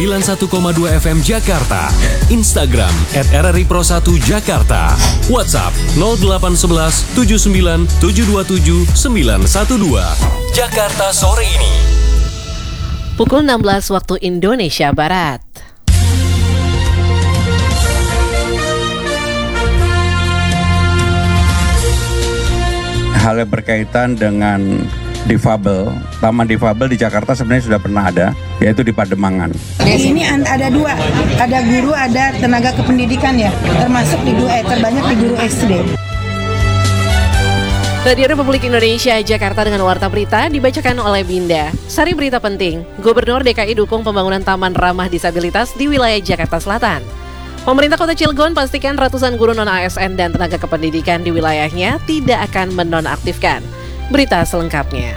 91,2 FM Jakarta. Instagram @RRI Pro1 Jakarta. WhatsApp 0811 79 727 912. Jakarta sore ini. Pukul 16 waktu Indonesia Barat. Hal yang berkaitan dengan difabel, taman difabel di Jakarta sebenarnya sudah pernah ada, yaitu di Pademangan. Ini ada dua, ada guru, ada tenaga kependidikan ya, termasuk terbanyak di guru SD. Radio Republik Indonesia Jakarta dengan Warta Berita dibacakan oleh Binda. Sari berita penting, Gubernur DKI dukung pembangunan taman ramah disabilitas di wilayah Jakarta Selatan. Pemerintah Kota Cilegon pastikan ratusan guru non-ASN dan tenaga kependidikan di wilayahnya tidak akan menonaktifkan. Berita selengkapnya.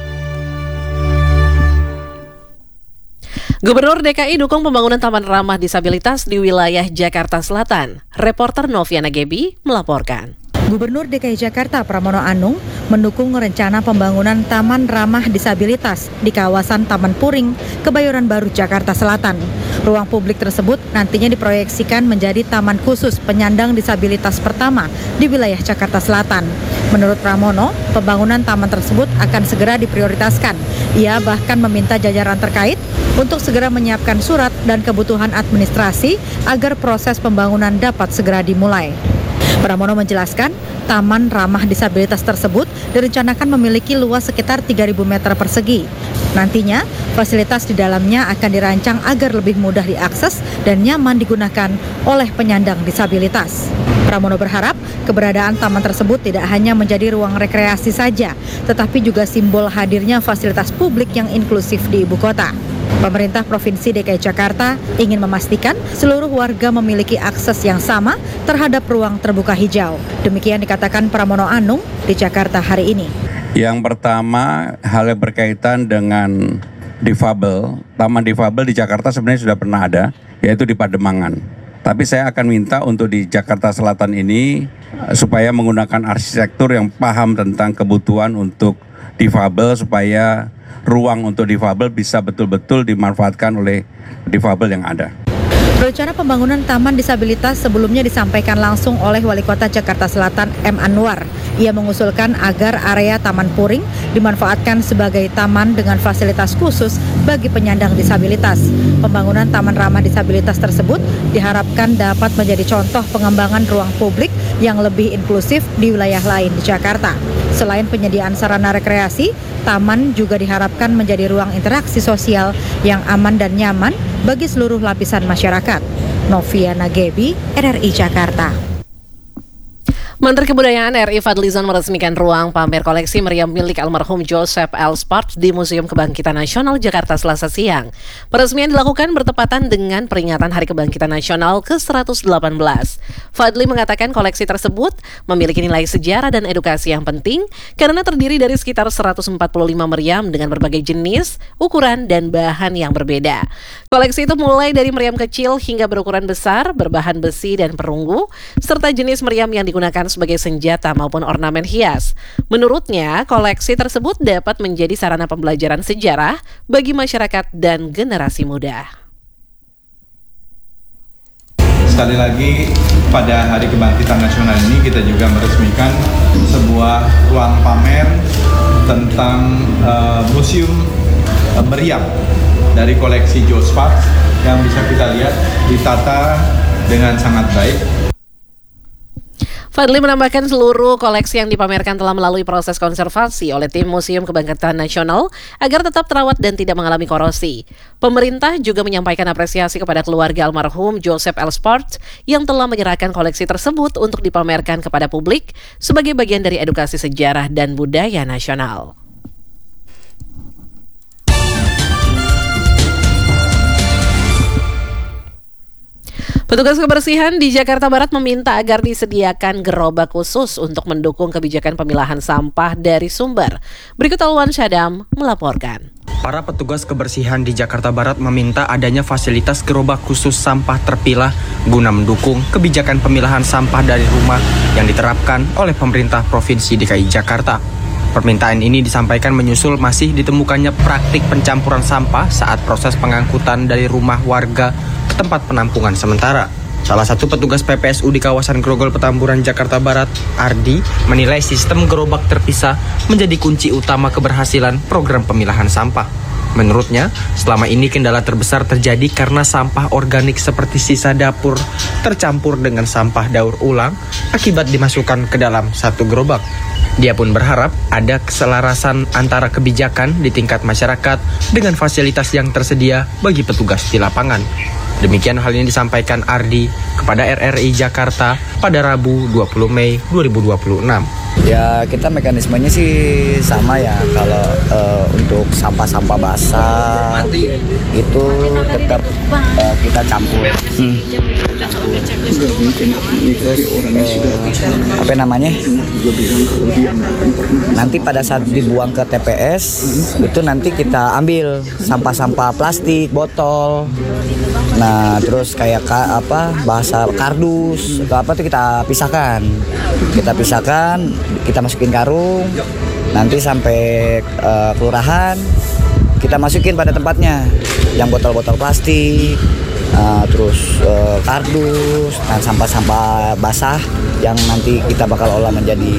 Gubernur DKI dukung pembangunan taman ramah disabilitas di wilayah Jakarta Selatan. Reporter Noviana Gebi melaporkan. Gubernur DKI Jakarta Pramono Anung mendukung rencana pembangunan taman ramah disabilitas di kawasan Taman Puring, Kebayoran Baru, Jakarta Selatan. Ruang publik tersebut nantinya diproyeksikan menjadi taman khusus penyandang disabilitas pertama di wilayah Jakarta Selatan. Menurut Pramono, pembangunan taman tersebut akan segera diprioritaskan. Ia bahkan meminta jajaran terkait untuk segera menyiapkan surat dan kebutuhan administrasi agar proses pembangunan dapat segera dimulai. Pramono menjelaskan, taman ramah disabilitas tersebut direncanakan memiliki luas sekitar 3.000 meter persegi. Nantinya, fasilitas di dalamnya akan dirancang agar lebih mudah diakses dan nyaman digunakan oleh penyandang disabilitas. Pramono berharap keberadaan taman tersebut tidak hanya menjadi ruang rekreasi saja, tetapi juga simbol hadirnya fasilitas publik yang inklusif di ibu kota. Pemerintah Provinsi DKI Jakarta ingin memastikan seluruh warga memiliki akses yang sama terhadap ruang terbuka hijau. Demikian dikatakan Pramono Anung di Jakarta hari ini. Yang pertama, hal yang berkaitan dengan difabel, taman difabel di Jakarta sebenarnya sudah pernah ada, yaitu di Pademangan. Tapi saya akan minta untuk di Jakarta Selatan ini supaya menggunakan arsitektur yang paham tentang kebutuhan untuk difabel, supaya ruang untuk difabel bisa betul-betul dimanfaatkan oleh difabel yang ada. Rencana pembangunan taman disabilitas sebelumnya disampaikan langsung oleh Wali Kota Jakarta Selatan M. Anwar. Ia mengusulkan agar area Taman Puring dimanfaatkan sebagai taman dengan fasilitas khusus bagi penyandang disabilitas. Pembangunan taman ramah disabilitas tersebut diharapkan dapat menjadi contoh pengembangan ruang publik yang lebih inklusif di wilayah lain di Jakarta. Selain penyediaan sarana rekreasi, taman juga diharapkan menjadi ruang interaksi sosial yang aman dan nyaman bagi seluruh lapisan masyarakat. Noviana Gebi, RRI Jakarta. Menteri Kebudayaan RI Fadlizon meresmikan ruang pamer koleksi meriam milik almarhum Joseph L. Sparks di Museum Kebangkitan Nasional Jakarta Selasa siang. Peresmian dilakukan bertepatan dengan peringatan Hari Kebangkitan Nasional ke-118. Fadli mengatakan koleksi tersebut memiliki nilai sejarah dan edukasi yang penting karena terdiri dari sekitar 145 meriam dengan berbagai jenis, ukuran, dan bahan yang berbeda. Koleksi itu mulai dari meriam kecil hingga berukuran besar, berbahan besi dan perunggu, serta jenis meriam yang digunakan sebagai senjata maupun ornamen hias. Menurutnya, koleksi tersebut dapat menjadi sarana pembelajaran sejarah bagi masyarakat dan generasi muda. Sekali lagi, pada Hari Kebangkitan Nasional ini kita juga meresmikan sebuah ruang pamer tentang museum meriam dari koleksi Joe Sparks yang bisa kita lihat ditata dengan sangat baik. Fadli menambahkan seluruh koleksi yang dipamerkan telah melalui proses konservasi oleh tim Museum Kebangkitan Nasional agar tetap terawat dan tidak mengalami korosi. Pemerintah juga menyampaikan apresiasi kepada keluarga almarhum Joseph L. Sparks yang telah menyerahkan koleksi tersebut untuk dipamerkan kepada publik sebagai bagian dari edukasi sejarah dan budaya nasional. Petugas kebersihan di Jakarta Barat meminta agar disediakan gerobak khusus untuk mendukung kebijakan pemilahan sampah dari sumber. Berikut Alwan Syadam melaporkan. Para petugas kebersihan di Jakarta Barat meminta adanya fasilitas gerobak khusus sampah terpilah guna mendukung kebijakan pemilahan sampah dari rumah yang diterapkan oleh pemerintah Provinsi DKI Jakarta. Permintaan ini disampaikan menyusul masih ditemukannya praktik pencampuran sampah saat proses pengangkutan dari rumah warga ke tempat penampungan sementara. Salah satu petugas PPSU di kawasan Grogol Petamburan, Jakarta Barat, Ardi, menilai sistem gerobak terpisah menjadi kunci utama keberhasilan program pemilahan sampah. Menurutnya, selama ini kendala terbesar terjadi karena sampah organik seperti sisa dapur tercampur dengan sampah daur ulang akibat dimasukkan ke dalam satu gerobak. Dia pun berharap ada keselarasan antara kebijakan di tingkat masyarakat dengan fasilitas yang tersedia bagi petugas di lapangan. Demikian hal ini disampaikan Ardi kepada RRI Jakarta pada Rabu 20 Mei 2026. Ya, kita mekanismenya sih sama ya. Kalau untuk sampah-sampah basah itu tetap kita campur. Apa namanya? Nanti pada saat dibuang ke TPS itu nanti kita ambil sampah-sampah plastik, botol. Nah, terus kayak bahasa kardus atau apa tuh kita pisahkan. Kita masukin karung. Nanti sampai kelurahan kita masukin pada tempatnya. Yang botol-botol plastik, terus kardus dan sampah-sampah basah yang nanti kita bakal olah menjadi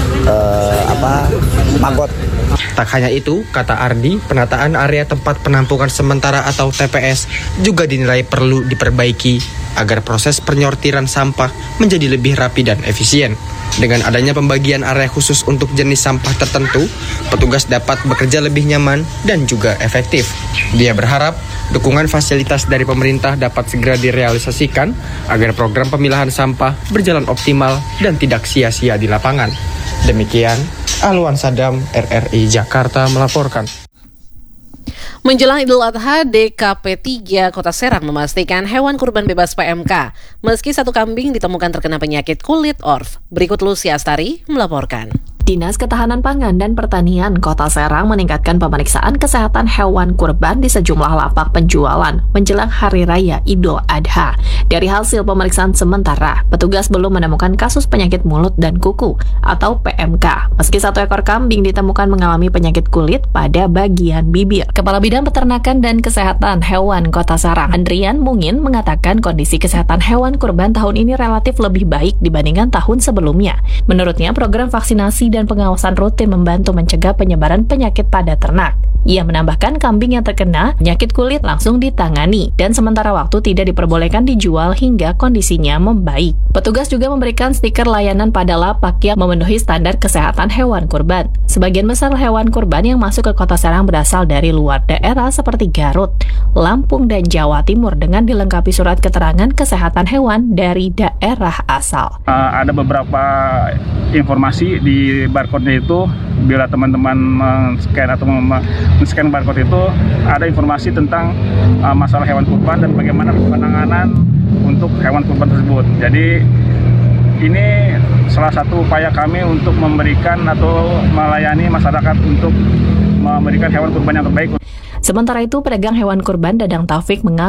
maggot. Tak hanya itu, kata Ardi, penataan area tempat penampungan sementara atau TPS juga dinilai perlu diperbaiki agar proses penyortiran sampah menjadi lebih rapi dan efisien. Dengan adanya pembagian area khusus untuk jenis sampah tertentu, petugas dapat bekerja lebih nyaman dan juga efektif. Dia berharap dukungan fasilitas dari pemerintah dapat segera direalisasikan agar program pemilahan sampah berjalan optimal dan tidak sia-sia di lapangan. Demikian, Alwan Sadam, RRI Jakarta melaporkan. Menjelang Idul Adha, DKP 3 Kota Serang memastikan hewan kurban bebas PMK, meski satu kambing ditemukan terkena penyakit kulit orf. Berikut Lucy Astari melaporkan. Dinas Ketahanan Pangan dan Pertanian Kota Serang meningkatkan pemeriksaan kesehatan hewan kurban di sejumlah lapak penjualan menjelang Hari Raya Idul Adha. Dari hasil pemeriksaan sementara, petugas belum menemukan kasus penyakit mulut dan kuku atau PMK, meski satu ekor kambing ditemukan mengalami penyakit kulit pada bagian bibir. Kepala Bidang Peternakan dan Kesehatan Hewan Kota Serang, Andrian Mungin, mengatakan kondisi kesehatan hewan kurban tahun ini relatif lebih baik dibandingkan tahun sebelumnya. Menurutnya, program vaksinasi dan pengawasan rutin membantu mencegah penyebaran penyakit pada ternak. Ia menambahkan kambing yang terkena penyakit kulit langsung ditangani dan sementara waktu tidak diperbolehkan dijual hingga kondisinya membaik. Petugas juga memberikan stiker layanan pada lapak yang memenuhi standar kesehatan hewan kurban. Sebagian besar hewan kurban yang masuk ke Kota Serang berasal dari luar daerah seperti Garut, Lampung, dan Jawa Timur dengan dilengkapi surat keterangan kesehatan hewan dari daerah asal. Ada beberapa informasi di barcode-nya itu, bila teman-teman men-scan atau men-scan barcode itu ada informasi tentang masalah hewan kurban dan bagaimana penanganan untuk hewan kurban tersebut. Jadi ini salah satu upaya kami untuk memberikan atau melayani masyarakat untuk memberikan hewan kurban yang terbaik. Sementara itu, pedagang hewan kurban Dadang Taufik mengaku